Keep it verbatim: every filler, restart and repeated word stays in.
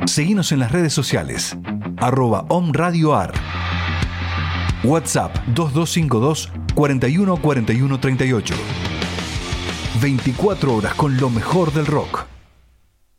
Seguinos en las redes sociales, arroba omradioar. WhatsApp dos dos cinco dos, cuatro uno cuatro uno tres ocho. veinticuatro horas con lo mejor del rock.